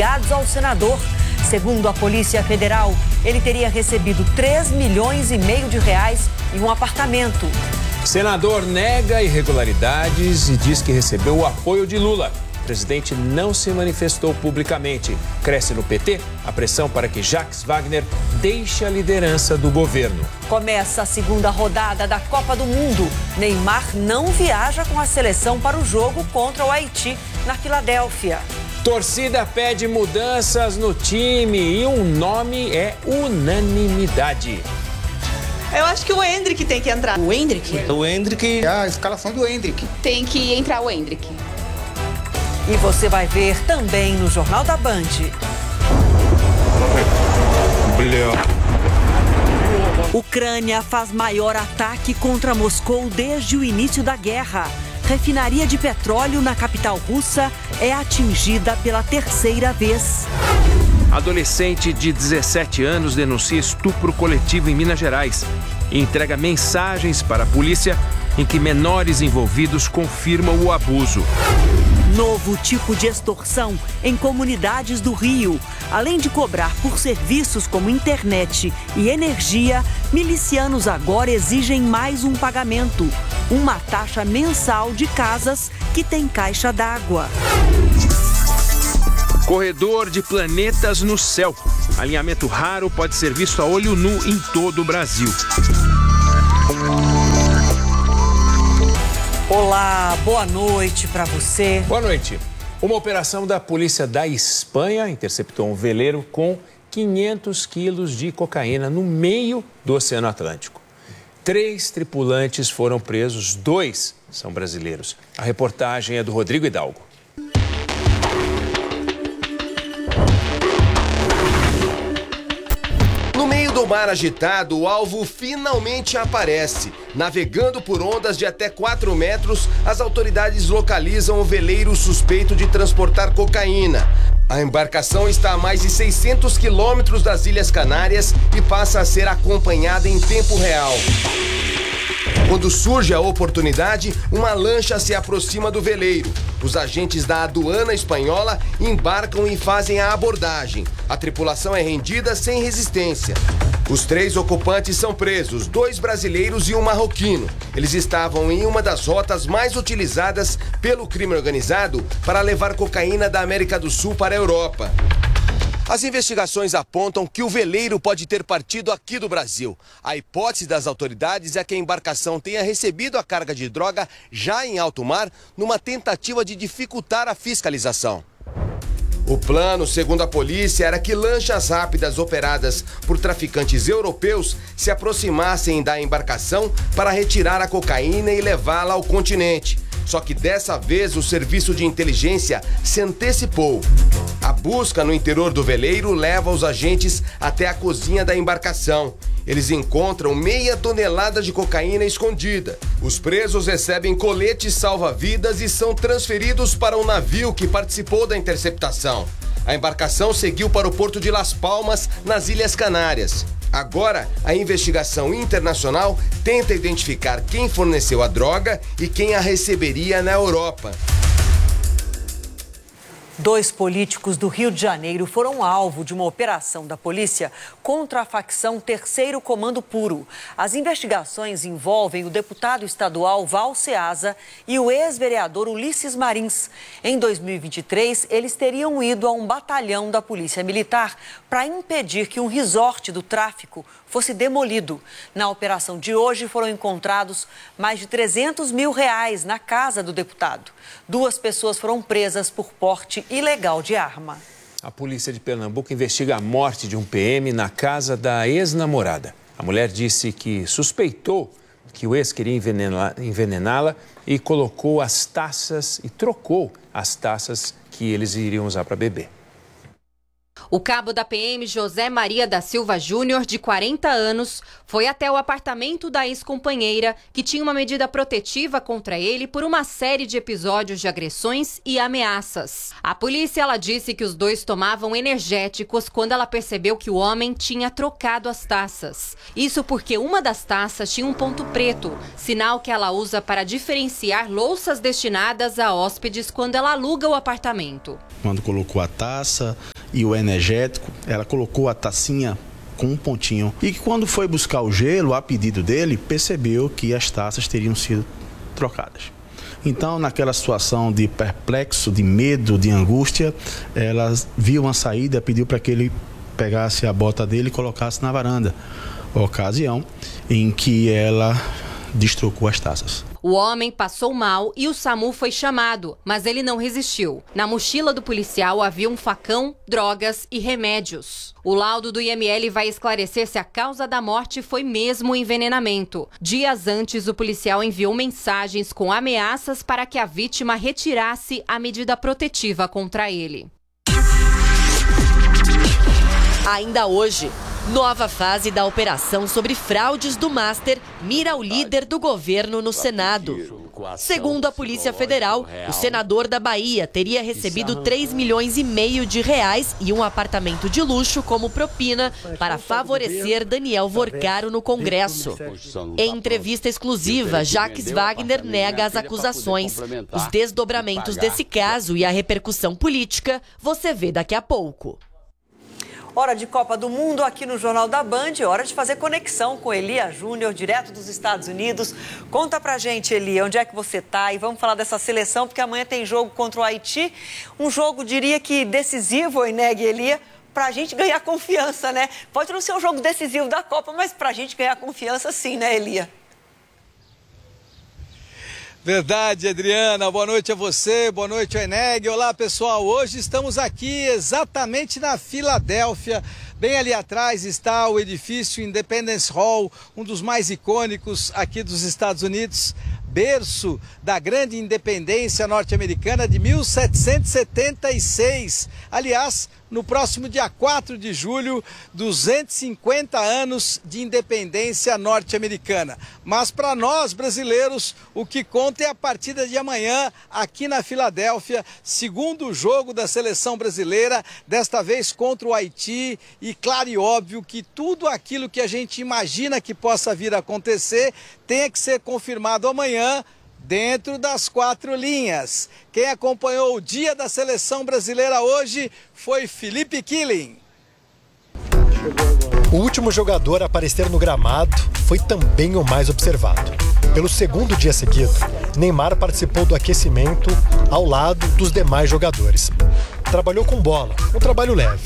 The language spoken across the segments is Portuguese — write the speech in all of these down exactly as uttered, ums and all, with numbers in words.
ligados ao senador. Segundo a Polícia Federal, ele teria recebido três milhões e meio de reais em um apartamento. O senador nega irregularidades e diz que recebeu o apoio de Lula. O presidente não se manifestou publicamente. Cresce no P T a pressão para que Jacques Wagner deixe a liderança do governo. Começa a segunda rodada da Copa do Mundo. Neymar não viaja com a seleção para o jogo contra o Haiti, na Filadélfia. Torcida pede mudanças no time e um nome é unanimidade. Eu acho que o Endrick tem que entrar. O Endrick? O Endrick, a escalação do Endrick. Tem que entrar o Endrick. E você vai ver também no Jornal da Band. Ucrânia faz maior ataque contra Moscou desde o início da guerra. Refinaria de petróleo na capital russa é atingida pela terceira vez. Adolescente de dezessete anos denuncia estupro coletivo em Minas Gerais e entrega mensagens para a polícia em que menores envolvidos confirmam o abuso. Novo tipo de extorsão em comunidades do Rio. Além de cobrar por serviços como internet e energia, milicianos agora exigem mais um pagamento. Uma taxa mensal de casas que tem caixa d'água. Corredor de planetas no céu. Alinhamento raro pode ser visto a olho nu em todo o Brasil. Olá, boa noite para você. Boa noite. Uma operação da polícia da Espanha interceptou um veleiro com quinhentos quilos de cocaína no meio do Oceano Atlântico. Três tripulantes foram presos, dois são brasileiros. A reportagem é do Rodrigo Hidalgo. No meio do mar agitado, o alvo finalmente aparece. Navegando por ondas de até quatro metros, as autoridades localizam o veleiro suspeito de transportar cocaína. A embarcação está a mais de seiscentos quilômetros das Ilhas Canárias e passa a ser acompanhada em tempo real. Quando surge a oportunidade, uma lancha se aproxima do veleiro. Os agentes da aduana espanhola embarcam e fazem a abordagem. A tripulação é rendida sem resistência. Os três ocupantes são presos, dois brasileiros e um marroquino. Eles estavam em uma das rotas mais utilizadas pelo crime organizado para levar cocaína da América do Sul para a Europa. As investigações apontam que o veleiro pode ter partido aqui do Brasil. A hipótese das autoridades é que a embarcação tenha recebido a carga de droga já em alto mar, numa tentativa de dificultar a fiscalização. O plano, segundo a polícia, era que lanchas rápidas operadas por traficantes europeus se aproximassem da embarcação para retirar a cocaína e levá-la ao continente. Só que dessa vez o serviço de inteligência se antecipou. A busca no interior do veleiro leva os agentes até a cozinha da embarcação. Eles encontram meia tonelada de cocaína escondida. Os presos recebem coletes salva-vidas e são transferidos para o navio que participou da interceptação. A embarcação seguiu para o porto de Las Palmas, nas Ilhas Canárias. Agora, a investigação internacional tenta identificar quem forneceu a droga e quem a receberia na Europa. Dois políticos do Rio de Janeiro foram alvo de uma operação da polícia contra a facção Terceiro Comando Puro. As investigações envolvem o deputado estadual Val Ceasa e o ex-vereador Ulisses Marins. Em dois mil e vinte e três, eles teriam ido a um batalhão da Polícia Militar para impedir que um resort do tráfico fosse demolido. Na operação de hoje foram encontrados mais de trezentos mil reais na casa do deputado. Duas pessoas foram presas por porte ilegal de arma. A polícia de Pernambuco investiga a morte de um P M na casa da ex-namorada. A mulher disse que suspeitou que o ex queria envenená-la e colocou as taças e trocou as taças que eles iriam usar para beber. O cabo da P M José Maria da Silva Júnior, de quarenta anos, foi até o apartamento da ex-companheira, que tinha uma medida protetiva contra ele por uma série de episódios de agressões e ameaças. A polícia ela disse que os dois tomavam energéticos quando ela percebeu que o homem tinha trocado as taças. Isso porque uma das taças tinha um ponto preto, sinal que ela usa para diferenciar louças destinadas a hóspedes quando ela aluga o apartamento. Quando colocou a taça, e o energético, ela colocou a tacinha com um pontinho. E quando foi buscar o gelo, a pedido dele, percebeu que as taças teriam sido trocadas. Então, naquela situação de perplexo, de medo, de angústia, ela viu uma saída, pediu para que ele pegasse a bota dele e colocasse na varanda. Ocasião em que ela destrocou as taças. O homem passou mal e o SAMU foi chamado, mas ele não resistiu. Na mochila do policial havia um facão, drogas e remédios. O laudo do I M L vai esclarecer se a causa da morte foi mesmo envenenamento. Dias antes, o policial enviou mensagens com ameaças para que a vítima retirasse a medida protetiva contra ele. Ainda hoje, nova fase da operação sobre fraudes do Master mira o líder do governo no Senado. Segundo a Polícia Federal, o senador da Bahia teria recebido três milhões e meio de reais e um apartamento de luxo como propina para favorecer Daniel Vorcaro no Congresso. Em entrevista exclusiva, Jacques Wagner nega as acusações. Os desdobramentos desse caso e a repercussão política você vê daqui a pouco. Hora de Copa do Mundo aqui no Jornal da Band. Hora de fazer conexão com Elia Júnior, direto dos Estados Unidos. Conta pra gente, Elia, onde é que você tá? E vamos falar dessa seleção, porque amanhã tem jogo contra o Haiti. Um jogo, diria que decisivo, Eneg e Elia, pra gente ganhar confiança, né? Pode não ser um jogo decisivo da Copa, mas pra gente ganhar confiança sim, né, Elia? Verdade, Adriana. Boa noite a você, boa noite ao Eneg. Olá, pessoal. Hoje estamos aqui exatamente na Filadélfia. Bem ali atrás está o edifício Independence Hall, um dos mais icônicos aqui dos Estados Unidos, berço da grande independência norte-americana de mil setecentos e setenta e seis. Aliás, no próximo dia quatro de julho, duzentos e cinquenta anos de independência norte-americana. Mas para nós brasileiros, o que conta é a partida de amanhã aqui na Filadélfia, segundo jogo da seleção brasileira, desta vez contra o Haiti. E claro e óbvio que tudo aquilo que a gente imagina que possa vir a acontecer tem que ser confirmado amanhã, dentro das quatro linhas. Quem acompanhou o dia da seleção brasileira hoje foi Felipe Killing. O último jogador a aparecer no gramado foi também o mais observado. Pelo segundo dia seguido, Neymar participou do aquecimento ao lado dos demais jogadores. Trabalhou com bola, um trabalho leve.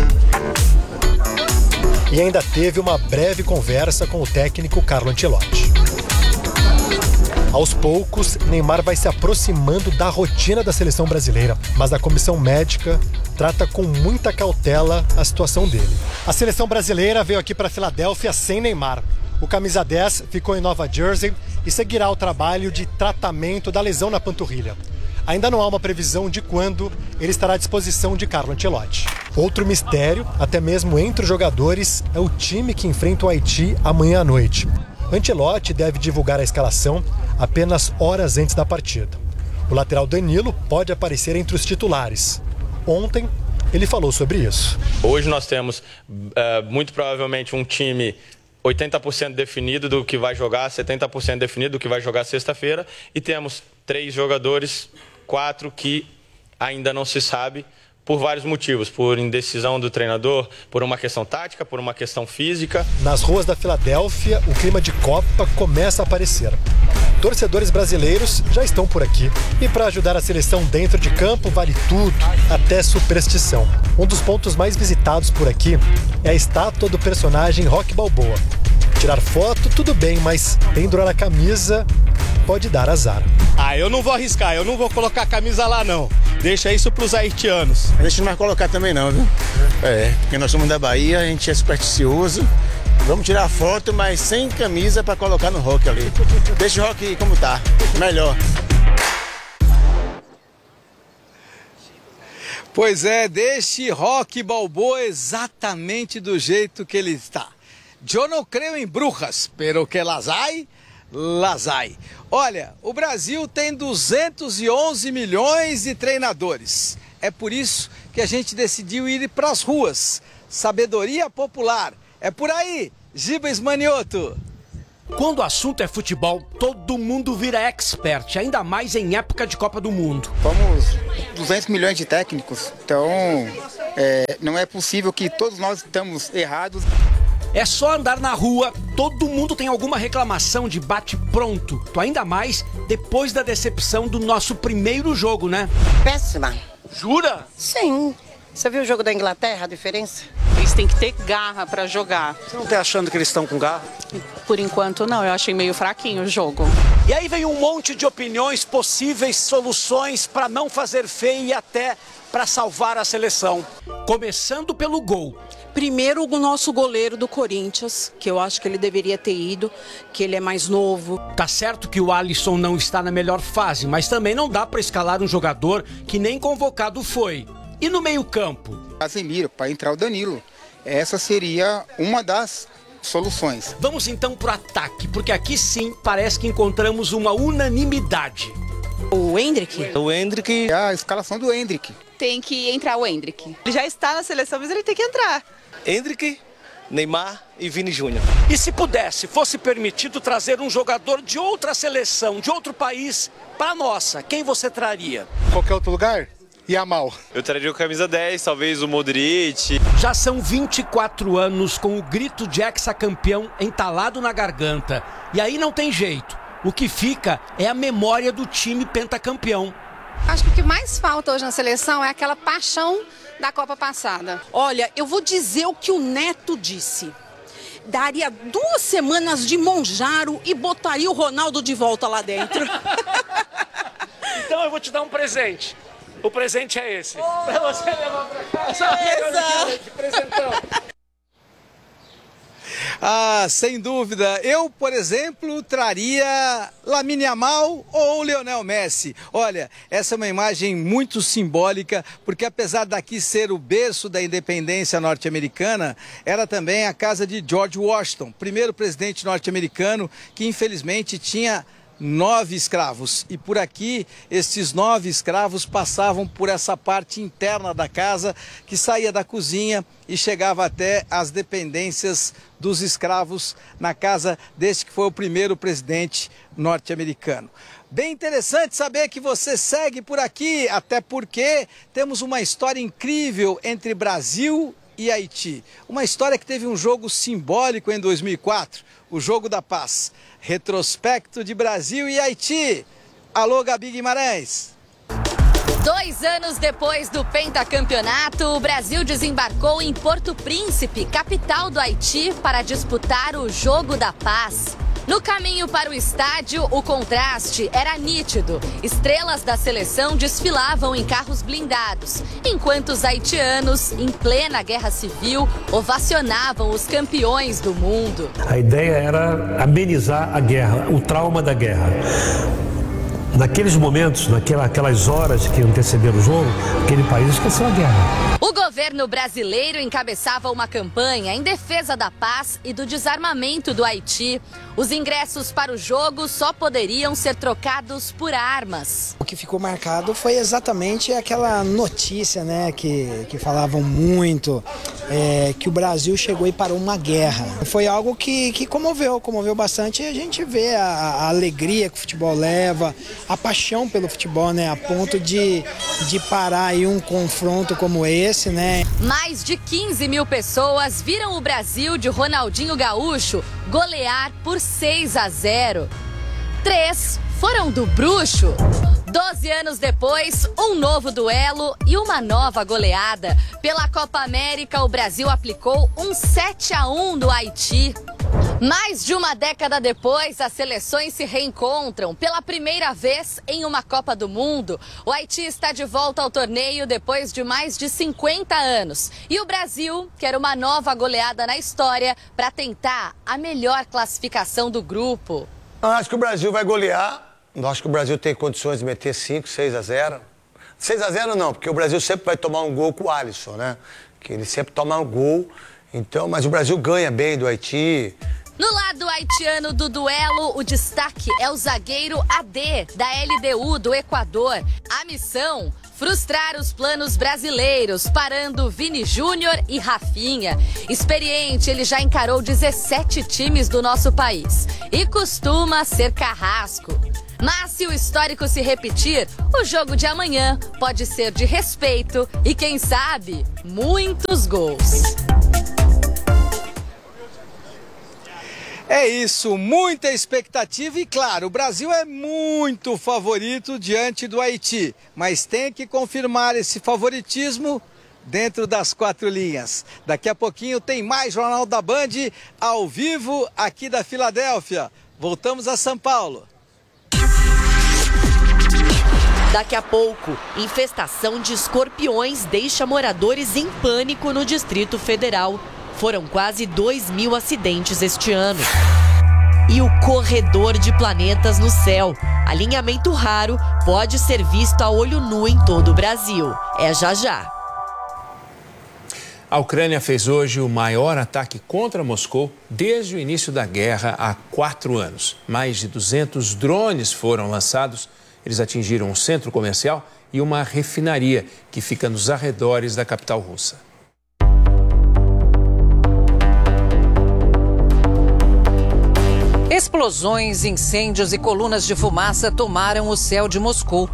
E ainda teve uma breve conversa com o técnico Carlo Ancelotti. Aos poucos, Neymar vai se aproximando da rotina da seleção brasileira, mas a comissão médica trata com muita cautela a situação dele. A seleção brasileira veio aqui para Filadélfia sem Neymar. O camisa dez ficou em Nova Jersey e seguirá o trabalho de tratamento da lesão na panturrilha. Ainda não há uma previsão de quando ele estará à disposição de Carlo Ancelotti. Outro mistério, até mesmo entre os jogadores, é o time que enfrenta o Haiti amanhã à noite. Ancelotti deve divulgar a escalação apenas horas antes da partida. O lateral Danilo pode aparecer entre os titulares. Ontem, ele falou sobre isso. Hoje nós temos uh, muito provavelmente um time oitenta por cento definido do que vai jogar, setenta por cento definido do que vai jogar sexta-feira, e temos três jogadores, quatro que ainda não se sabe, por vários motivos, por indecisão do treinador, por uma questão tática, por uma questão física. Nas ruas da Filadélfia, o clima de Copa começa a aparecer. Torcedores brasileiros já estão por aqui. E para ajudar a seleção dentro de campo, vale tudo, até superstição. Um dos pontos mais visitados por aqui é a estátua do personagem Rocky Balboa. Tirar foto, tudo bem, mas pendurar a camisa pode dar azar. Ah, eu não vou arriscar, eu não vou colocar a camisa lá não. Deixa isso pros haitianos. A gente não vai colocar também não, viu? É, porque nós somos da Bahia, a gente é supersticioso. Vamos tirar foto, mas sem camisa para colocar no rock ali. Deixa o rock como tá, melhor. Pois é, deixe Rocky Balboa exatamente do jeito que ele está. Eu não creio em bruxas, pero que las hay, las hay. Olha, o Brasil tem duzentos e onze milhões de treinadores. É por isso que a gente decidiu ir para as ruas. Sabedoria popular. É por aí, Gibas Manioto. Quando o assunto é futebol, todo mundo vira expert, ainda mais em época de Copa do Mundo. Somos duzentos milhões de técnicos, então É, não é possível que todos nós estamos errados. É só andar na rua, todo mundo tem alguma reclamação de bate-pronto. Ainda mais depois da decepção do nosso primeiro jogo, né? Péssima. Jura? Sim. Você viu o jogo da Inglaterra, a diferença? Eles têm que ter garra para jogar. Você não está achando que eles estão com garra? Por enquanto não, eu achei meio fraquinho o jogo. E aí vem um monte de opiniões, possíveis soluções para não fazer feio e até para salvar a seleção. Começando pelo gol. Primeiro, o nosso goleiro do Corinthians, que eu acho que ele deveria ter ido, que ele é mais novo. Tá certo que o Alisson não está na melhor fase, mas também não dá para escalar um jogador que nem convocado foi. E no meio-campo? Casemiro, para entrar o Danilo. Essa seria uma das soluções. Vamos então pro ataque, porque aqui sim parece que encontramos uma unanimidade. O Endrick? O Endrick, a escalação do Endrick. Tem que entrar o Endrick. Ele já está na seleção, mas ele tem que entrar. Endrick, Neymar e Vini Júnior. E se pudesse, fosse permitido trazer um jogador de outra seleção, de outro país, para a nossa, quem você traria? Qualquer outro lugar? Yamal. Eu traria o camisa dez, talvez o Modric. Já são vinte e quatro anos com o grito de hexacampeão entalado na garganta. E aí não tem jeito. O que fica é a memória do time pentacampeão. Acho que o que mais falta hoje na seleção é aquela paixão da Copa passada. Olha, eu vou dizer o que o Neto disse. Daria duas semanas de Monjaro e botaria o Ronaldo de volta lá dentro. Então eu vou te dar um presente. O presente é esse. Oh, pra você levar pra casa. Beleza. Presentão. Ah, sem dúvida. Eu, por exemplo, traria Lamine Yamal ou Lionel Messi. Olha, essa é uma imagem muito simbólica, porque apesar daqui ser o berço da independência norte-americana, era também a casa de George Washington, primeiro presidente norte-americano que infelizmente tinha nove escravos. E por aqui, esses nove escravos passavam por essa parte interna da casa, que saía da cozinha e chegava até as dependências dos escravos na casa deste que foi o primeiro presidente norte-americano. Bem interessante saber que você segue por aqui, até porque temos uma história incrível entre Brasil e Haiti. Uma história que teve um jogo simbólico em dois mil e quatro, o Jogo da Paz. Retrospecto de Brasil e Haiti. Alô, Gabi Guimarães. Dois anos depois do pentacampeonato, o Brasil desembarcou em Porto Príncipe, capital do Haiti, para disputar o Jogo da Paz. No caminho para o estádio, o contraste era nítido. Estrelas da seleção desfilavam em carros blindados, enquanto os haitianos, em plena guerra civil, ovacionavam os campeões do mundo. A ideia era amenizar a guerra, o trauma da guerra. Naqueles momentos, naquelas horas que antecederam o jogo, aquele país esqueceu a guerra. O governo brasileiro encabeçava uma campanha em defesa da paz e do desarmamento do Haiti. Os ingressos para o jogo só poderiam ser trocados por armas. O que ficou marcado foi exatamente aquela notícia, né, que, que falavam muito, é, que o Brasil chegou e parou uma guerra. Foi algo que, que comoveu, comoveu bastante, e a gente vê a, a alegria que o futebol leva, a paixão pelo futebol, né, a ponto de, de parar aí um confronto como esse, né. Mais de quinze mil pessoas viram o Brasil de Ronaldinho Gaúcho golear por seis a zero. Três foram do Bruxo. Doze anos depois, um novo duelo e uma nova goleada. Pela Copa América, o Brasil aplicou um sete a um do Haiti. Mais de uma década depois, as seleções se reencontram pela primeira vez em uma Copa do Mundo. O Haiti está de volta ao torneio depois de mais de cinquenta anos. E o Brasil quer uma nova goleada na história para tentar a melhor classificação do grupo. Eu acho que o Brasil vai golear. Eu acho que o Brasil tem condições de meter cinco, seis a zero. seis a zero não, porque o Brasil sempre vai tomar um gol com o Alisson, né? Que ele sempre toma um gol. Então, mas o Brasil ganha bem do Haiti. No lado haitiano do duelo, o destaque é o zagueiro A D, da L D U do Equador. A missão? Frustrar os planos brasileiros, parando Vini Júnior e Rafinha. Experiente, ele já encarou dezessete times do nosso país e costuma ser carrasco. Mas se o histórico se repetir, o jogo de amanhã pode ser de respeito e, quem sabe, muitos gols. É isso, muita expectativa e, claro, o Brasil é muito favorito diante do Haiti, mas tem que confirmar esse favoritismo dentro das quatro linhas. Daqui a pouquinho tem mais Jornal da Band ao vivo aqui da Filadélfia. Voltamos a São Paulo. Daqui a pouco, infestação de escorpiões deixa moradores em pânico no Distrito Federal. Foram quase dois mil acidentes este ano. E o corredor de planetas no céu. Alinhamento raro pode ser visto a olho nu em todo o Brasil. É já já. A Ucrânia fez hoje o maior ataque contra Moscou desde o início da guerra há quatro anos. Mais de duzentos drones foram lançados. Eles atingiram um centro comercial e uma refinaria que fica nos arredores da capital russa. Explosões, incêndios e colunas de fumaça tomaram o céu de Moscou.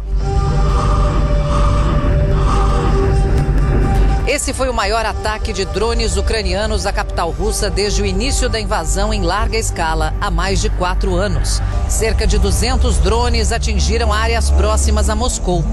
Esse foi o maior ataque de drones ucranianos à capital russa desde o início da invasão em larga escala, há mais de quatro anos. Cerca de duzentos drones atingiram áreas próximas a Moscou.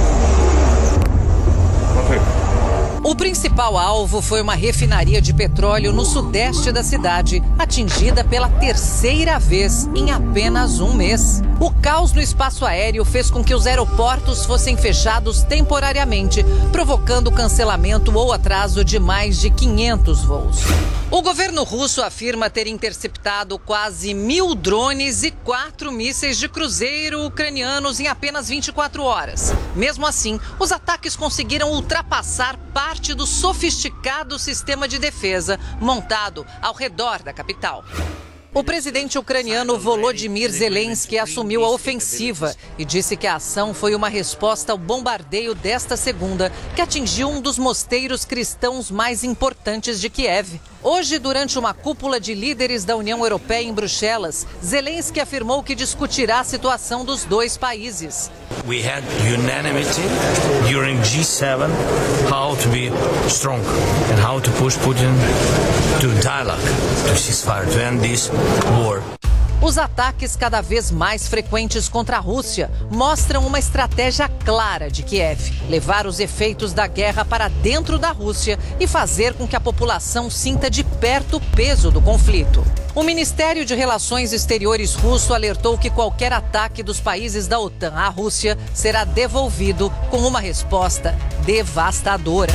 O principal alvo foi uma refinaria de petróleo no sudeste da cidade, atingida pela terceira vez em apenas um mês. O caos no espaço aéreo fez com que os aeroportos fossem fechados temporariamente, provocando cancelamento ou atraso de mais de quinhentos voos. O governo russo afirma ter interceptado quase mil drones e quatro mísseis de cruzeiro ucranianos em apenas vinte e quatro horas. Mesmo assim, os ataques conseguiram ultrapassar parte do sofisticado sistema de defesa montado ao redor da capital. O presidente ucraniano Volodymyr Zelensky assumiu a ofensiva e disse que a ação foi uma resposta ao bombardeio desta segunda, que atingiu um dos mosteiros cristãos mais importantes de Kiev. Hoje, durante uma cúpula de líderes da União Europeia em Bruxelas, Zelensky afirmou que discutirá a situação dos dois países. We had unanimity during G seven how to be strong and how to push Putin to dialogue, to ceasefire, to end this war. Os ataques cada vez mais frequentes contra a Rússia mostram uma estratégia clara de Kiev: levar os efeitos da guerra para dentro da Rússia e fazer com que a população sinta de perto o peso do conflito. O Ministério de Relações Exteriores russo alertou que qualquer ataque dos países da OTAN à Rússia será devolvido com uma resposta devastadora.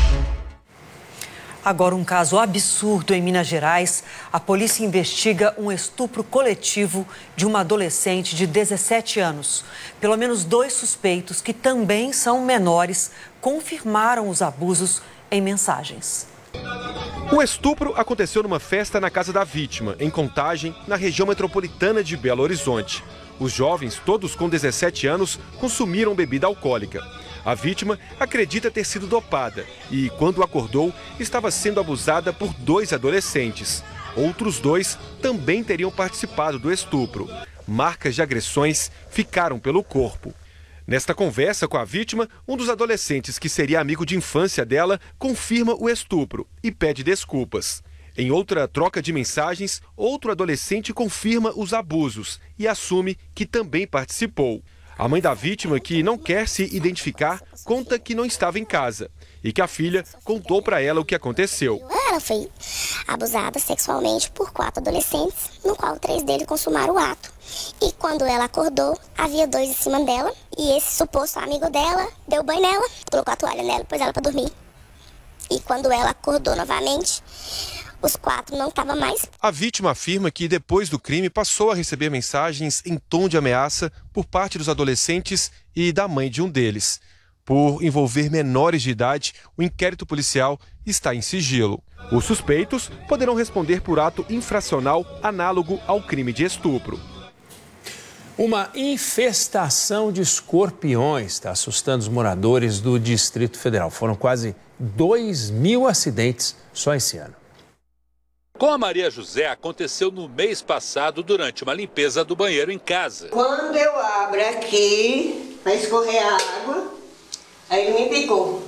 Agora, um caso absurdo em Minas Gerais. A polícia investiga um estupro coletivo de uma adolescente de dezessete anos. Pelo menos dois suspeitos, que também são menores, confirmaram os abusos em mensagens. O estupro aconteceu numa festa na casa da vítima, em Contagem, na região metropolitana de Belo Horizonte. Os jovens, todos com dezessete anos, consumiram bebida alcoólica. A vítima acredita ter sido dopada e, quando acordou, estava sendo abusada por dois adolescentes. Outros dois também teriam participado do estupro. Marcas de agressões ficaram pelo corpo. Nesta conversa com a vítima, um dos adolescentes, que seria amigo de infância dela, confirma o estupro e pede desculpas. Em outra troca de mensagens, outro adolescente confirma os abusos e assume que também participou. A mãe da vítima, que não quer se identificar, conta que não estava em casa e que a filha contou para ela o que aconteceu. Ela foi abusada sexualmente por quatro adolescentes, no qual três deles consumaram o ato. E quando ela acordou, havia dois em cima dela e esse suposto amigo dela deu banho nela, colocou a toalha nela e pôs ela para dormir. E quando ela acordou novamente, os quatro não estavam mais. A vítima afirma que depois do crime passou a receber mensagens em tom de ameaça por parte dos adolescentes e da mãe de um deles. Por envolver menores de idade, o inquérito policial está em sigilo. Os suspeitos poderão responder por ato infracional análogo ao crime de estupro. Uma infestação de escorpiões está assustando os moradores do Distrito Federal. Foram quase dois mil acidentes só esse ano. Com a Maria José, aconteceu no mês passado durante uma limpeza do banheiro em casa. Quando eu abro aqui, para escorrer a água, aí ele me picou.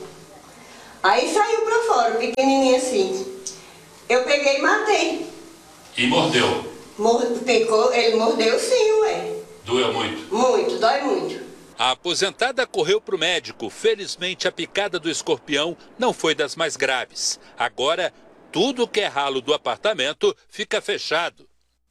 Aí saiu para fora, pequenininho assim. Eu peguei e matei. E mordeu? Mor- picou, ele mordeu sim, ué. Doeu muito? Muito, dói muito. A aposentada correu para o médico. Felizmente, a picada do escorpião não foi das mais graves. Agora, tudo que é ralo do apartamento fica fechado.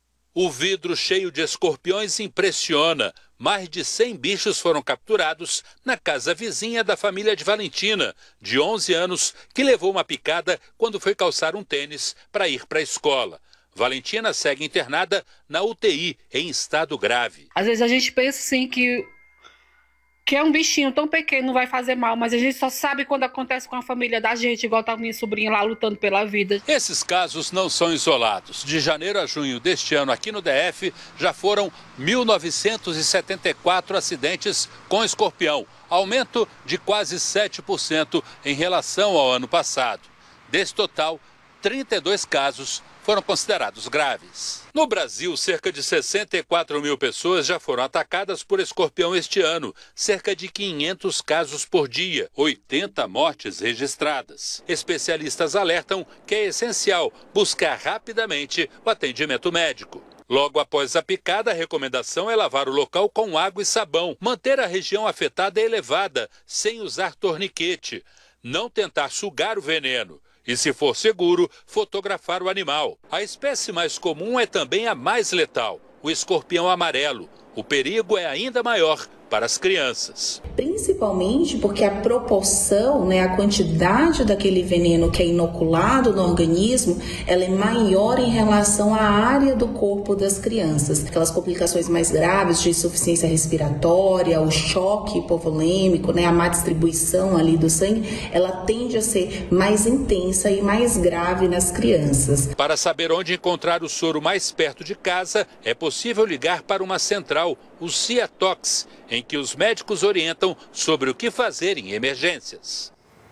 O vidro cheio de escorpiões impressiona. Mais de cem bichos foram capturados na casa vizinha da família de Valentina, de onze anos, que levou uma picada quando foi calçar um tênis para ir para a escola. Valentina segue internada na U T I, em estado grave. Às vezes a gente pensa assim que, que é um bichinho tão pequeno, não vai fazer mal, mas a gente só sabe quando acontece com a família da gente, igual tá minha sobrinha lá lutando pela vida. Esses casos não são isolados. De janeiro a junho deste ano, aqui no D F, já foram mil novecentos e setenta e quatro acidentes com escorpião, aumento de quase sete por cento em relação ao ano passado. Desse total, trinta e dois casos foram considerados graves. No Brasil, cerca de sessenta e quatro mil pessoas já foram atacadas por escorpião este ano, cerca de quinhentos casos por dia, oitenta mortes registradas. Especialistas alertam que é essencial buscar rapidamente o atendimento médico. Logo após a picada, a recomendação é lavar o local com água e sabão, manter a região afetada elevada, sem usar torniquete, não tentar sugar o veneno. E, se for seguro, fotografar o animal. A espécie mais comum é também a mais letal, o escorpião amarelo. O perigo é ainda maior para as crianças. Principalmente porque a proporção, né, a quantidade daquele veneno que é inoculado no organismo, ela é maior em relação à área do corpo das crianças. Aquelas complicações mais graves de insuficiência respiratória, o choque hipovolêmico, né, a má distribuição ali do sangue, ela tende a ser mais intensa e mais grave nas crianças. Para saber onde encontrar o soro mais perto de casa, é possível ligar para uma central, o Ciatox, em que os médicos orientam sobre o que fazer em emergências.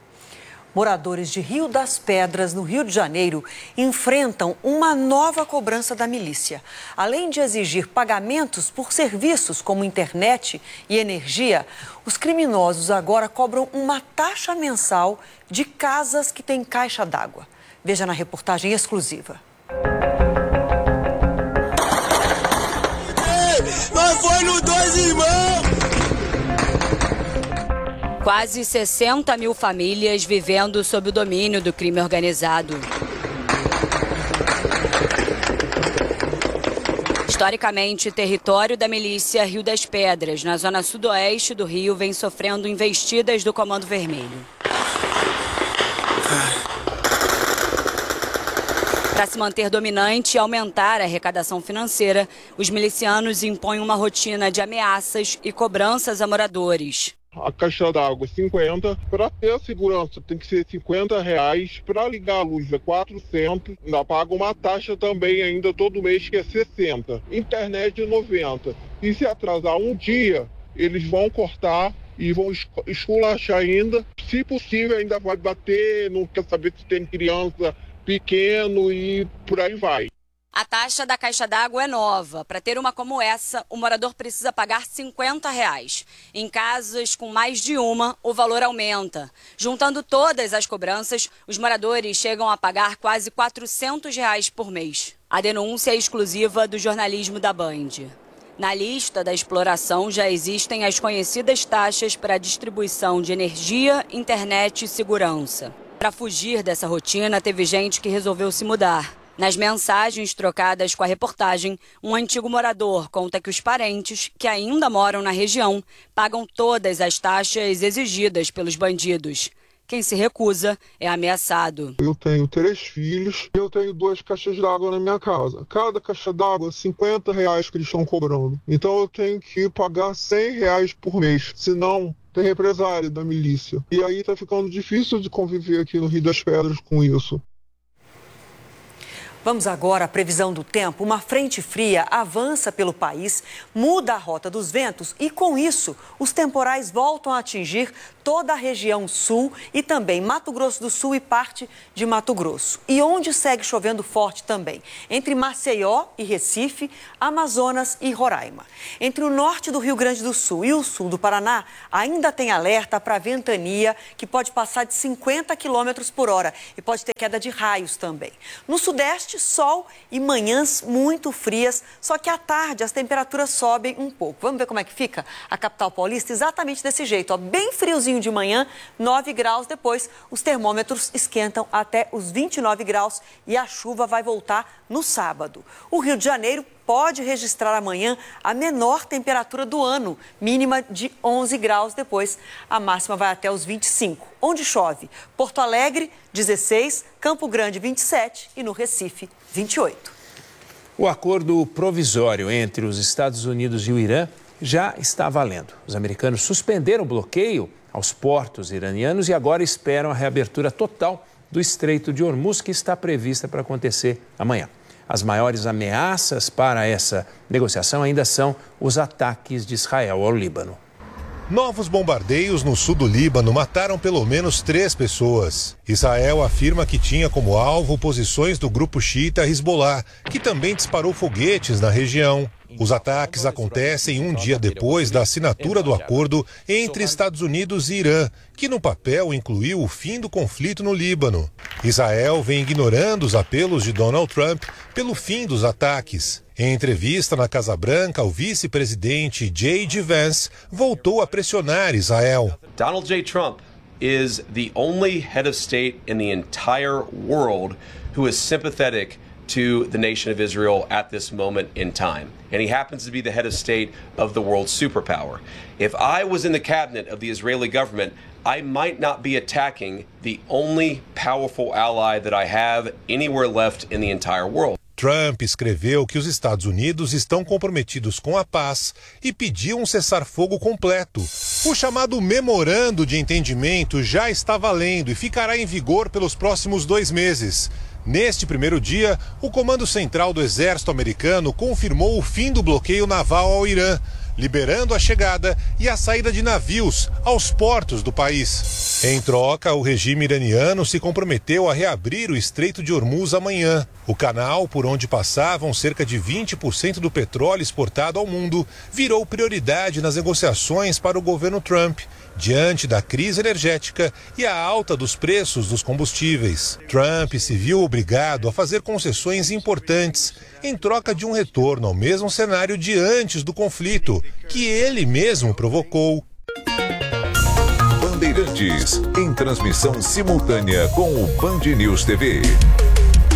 Moradores de Rio das Pedras, no Rio de Janeiro, enfrentam uma nova cobrança da milícia. Além de exigir pagamentos por serviços como internet e energia, os criminosos agora cobram uma taxa mensal de casas que têm caixa d'água. Veja na reportagem exclusiva. Nós foi no Dois Irmãos! Quase sessenta mil famílias vivendo sob o domínio do crime organizado. Historicamente, território da milícia Rio das Pedras, na zona sudoeste do Rio, vem sofrendo investidas do Comando Vermelho. Para se manter dominante e aumentar a arrecadação financeira, os milicianos impõem uma rotina de ameaças e cobranças a moradores. A caixa d'água é cinquenta, para ter a segurança tem que ser cinquenta reais, para ligar a luz é quatrocentos, ainda paga uma taxa também ainda todo mês que é sessenta, internet é noventa. E se atrasar um dia, eles vão cortar e vão esculachar ainda, se possível ainda vai bater, não quer saber se tem criança pequeno e por aí vai. A taxa da caixa d'água é nova. Para ter uma como essa, o morador precisa pagar cinquenta reais. Em casas com mais de uma, o valor aumenta. Juntando todas as cobranças, os moradores chegam a pagar quase quatrocentos reais por mês. A denúncia é exclusiva do jornalismo da Band. Na lista da exploração já existem as conhecidas taxas para a distribuição de energia, internet e segurança. Para fugir dessa rotina, teve gente que resolveu se mudar. Nas mensagens trocadas com a reportagem, um antigo morador conta que os parentes, que ainda moram na região, pagam todas as taxas exigidas pelos bandidos. Quem se recusa é ameaçado. Eu tenho três filhos e eu tenho duas caixas d'água na minha casa. Cada caixa d'água, cinquenta reais que eles estão cobrando. Então eu tenho que pagar cem reais por mês, senão tem represália da milícia. E aí tá ficando difícil de conviver aqui no Rio das Pedras com isso. Vamos agora à previsão do tempo. Uma frente fria avança pelo país, muda a rota dos ventos e, com isso, os temporais voltam a atingir toda a região sul e também Mato Grosso do Sul e parte de Mato Grosso. E onde segue chovendo forte também, entre Maceió e Recife, Amazonas e Roraima. Entre o norte do Rio Grande do Sul e o sul do Paraná, ainda tem alerta para ventania que pode passar de cinquenta quilômetros por hora e pode ter queda de raios também. No sudeste, sol e manhãs muito frias, só que à tarde as temperaturas sobem um pouco. Vamos ver como é que fica a capital paulista? Exatamente desse jeito, ó, bem friozinho de manhã, nove graus, depois os termômetros esquentam até os vinte e nove graus e a chuva vai voltar no sábado. O Rio de Janeiro pode registrar amanhã a menor temperatura do ano, mínima de onze graus, depois a máxima vai até os vinte e cinco. Onde chove? Porto Alegre, dezesseis, Campo Grande, vinte e sete e no Recife, vinte e oito. O acordo provisório entre os Estados Unidos e o Irã já está valendo. Os americanos suspenderam o bloqueio aos portos iranianos e agora esperam a reabertura total do Estreito de Hormuz, que está prevista para acontecer amanhã. As maiores ameaças para essa negociação ainda são os ataques de Israel ao Líbano. Novos bombardeios no sul do Líbano mataram pelo menos três pessoas. Israel afirma que tinha como alvo posições do grupo xiita Hezbollah, que também disparou foguetes na região. Os ataques acontecem um dia depois da assinatura do acordo entre Estados Unidos e Irã, que no papel incluiu o fim do conflito no Líbano. Israel vem ignorando os apelos de Donald Trump pelo fim dos ataques. Em entrevista na Casa Branca, o vice-presidente J D Vance voltou a pressionar Israel. Donald J. Trump is the only head of state in the entire world who is sympathetic to the nation of Israel at this moment in time. And he happens to be the head of state of the world superpower. If I was in the cabinet of the Israeli government, I might not be attacking the only powerful ally that I have anywhere left in the entire world. Trump escreveu que os Estados Unidos estão comprometidos com a paz e pediu um cessar-fogo completo. O chamado Memorando de Entendimento já está valendo e ficará em vigor pelos próximos dois meses. Neste primeiro dia, o Comando Central do Exército Americano confirmou o fim do bloqueio naval ao Irã, liberando a chegada e a saída de navios aos portos do país. Em troca, o regime iraniano se comprometeu a reabrir o Estreito de Hormuz amanhã. O canal, por onde passavam cerca de vinte por cento do petróleo exportado ao mundo, virou prioridade nas negociações para o governo Trump, diante da crise energética e a alta dos preços dos combustíveis. Trump se viu obrigado a fazer concessões importantes em troca de um retorno ao mesmo cenário de antes do conflito, que ele mesmo provocou. Bandeirantes, em transmissão simultânea com o Band News T V.